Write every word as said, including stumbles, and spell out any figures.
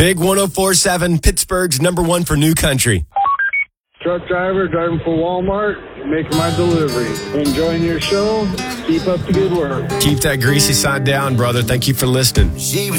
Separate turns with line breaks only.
Big one oh four point seven, Pittsburgh's number one for new country.
Truck driver driving for Walmart, making my delivery. Enjoying your show. Keep up the good work.
Keep that greasy side down, brother. Thank you for listening.
She was